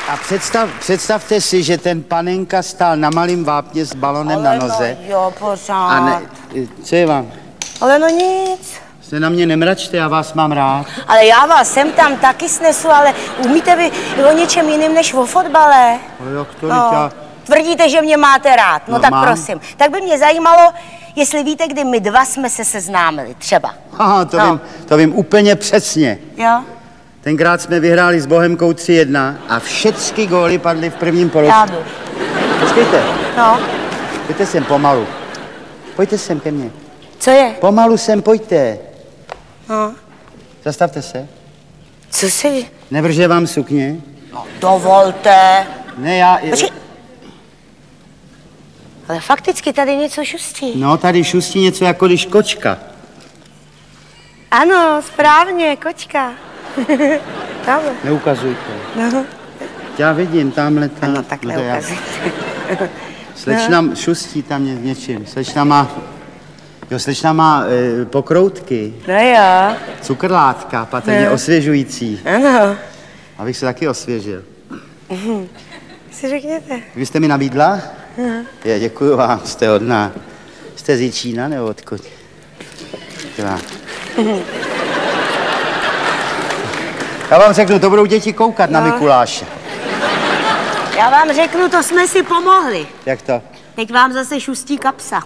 A představte si, že ten panenka stál na malým vápně s balonem na noze. No, jo, pořád. A ne, co je vám? Ale no nic. Se na mě nemračte, já vás mám rád. Ale já vás sem tam taky snesu, ale umíte vy o něčem jiným než o fotbale? No jak to já... Tvrdíte, že mě máte rád, no tak mám. prosím. Tak by mě zajímalo, jestli víte, kdy my dva jsme se seznámili, třeba. Aha, to vím úplně přesně. Jo? Tenkrát jsme vyhráli s Bohemkou 3-1 a všechny góly padly v prvním poločase. Já jdu. Počkejte, No, pojďte sem pomalu. Pojďte sem ke mně. co je? Pomalu sem, pojďte. No. Zastavte se. Co si... Nevrže vám sukně? No, dovolte. Ne, já... Počkej. Ale fakticky tady něco šustí. No, tady šustí něco jako když kočka. Ano, správně, kočka. Tamhle. Neukazujte. No, Já vidím, tamhle. no tak neukazujte. Slečna šustí tam něčím. Slečna má pokroutky, No jo, cukrlátka, patrně No. osvěžující. ano. Abych se taky osvěžil. Si řekněte. Vy jste mi nabídla? Já děkuju vám, jste hodná. Jste z Jičína nebo odkud? Dělá. Já vám řeknu, to budou děti koukat na Mikuláše. Já vám řeknu, to jsme si pomohli. Jak to? Teď vám zase šustí kapsa.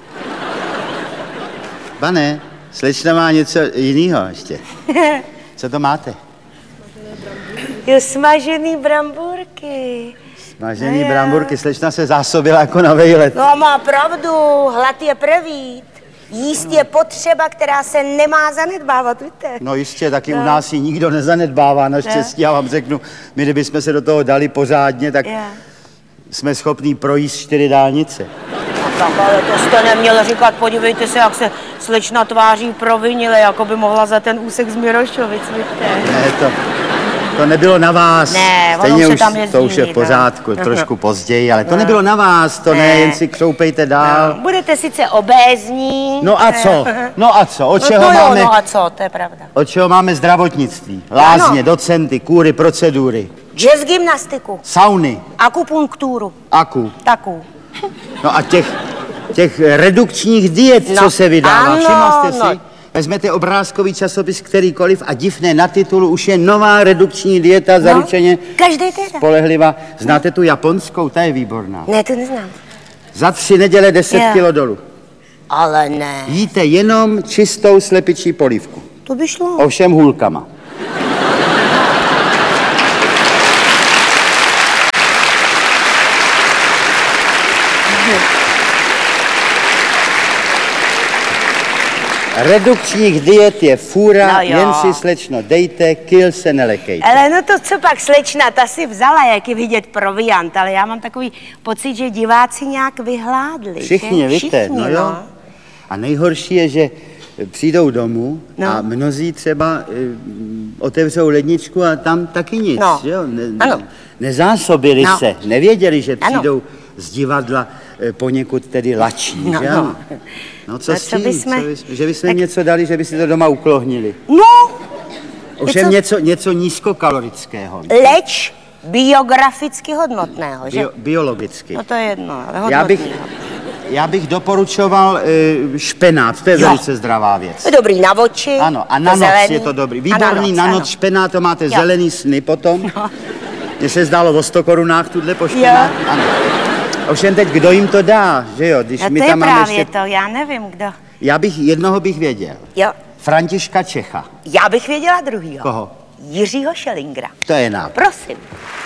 Pane, slečna má něco jiného ještě. Co to máte? Jo, smažený brambůrky. Smažený No jo. bramburky, slečna se zásobila jako na vejlet. No, má pravdu, hlad je prvý. Jíst je potřeba, která se nemá zanedbávat, víte? No jistě, taky u nás ji nikdo nezanedbává, naštěstí. Já vám řeknu, my kdybychom se do toho dali pořádně, tak jsme schopní projíst 4 dálnice. Tak ale to jste neměl říkat, podívejte se, jak se slečna tváří provinile, jako by mohla za ten úsek z Mirošovic, víte? Ne, to nebylo na vás. Ne, ono stejně se už tam jezdí, to už je v no. pořádku, trošku později, ale to nebylo na vás, to ne, jen si křoupejte dál. No, budete sice obézní. No a co? No a co? Od No čeho to jo, máme? no a co, to je pravda. Od čeho máme zdravotnictví? Lázně, docenty, kůry, procedury, Jazz gymnastiku, sauny, akupunkturu, aku. taku. No a těch redukčních diet, co se vydává, ano, všimla jste si? no. Vezmete obrázkový časopis kterýkoliv a divné na titulu už je nová redukční dieta, zaručeně Každý týden. spolehlivá. Znáte tu japonskou, ta je výborná. Ne, to neznám. Za 3 neděle 10 Jo. kilo dolů. Ale ne. Jíte jenom čistou slepičí polívku. To by šlo. Ovšem hůlkama. Redukčních diet je fůra, No jo. jen si slečno dejte, kil se nelekejte. Ale no to co pak slečna, ta si vzala, jak je vidět proviant, ale já mám takový pocit, že diváci nějak vyhládli. Všichni, že? víte, no jo. A nejhorší je, že přijdou domů a mnozí třeba otevřou ledničku a tam taky nic, No. že jo? Ano. Nezásobili No. se, nevěděli, že Ano. přijdou z divadla poněkud tedy lačí, No, že no. ano? No co A s co tím? bysme- Že bychom tak- něco dali, že by si to doma uklohnili. No, Ovšem něco nízkokalorického. leč biograficky hodnotného, že? Biologicky. No to je jedno, ale Já bych, hodnotného. já bych doporučoval špenát, to je Jo. velice zdravá věc. To je dobrý na oči. Ano, a to na noc zelený. je to dobrý. A Výborný na ano. noc špenát, to máte Jo. zelený sny potom. No. Mně se zdálo o 100 korunách tuhle po špenát. Ano. Ovšem teď, kdo jim to dá, že jo? Když No my to je tam máme právě ještě... to, já nevím, kdo. Jednoho bych věděl. Jo, Františka Čecha. já bych věděla druhýho. Koho? Jiřího Šelingra. To je nápad. Prosím.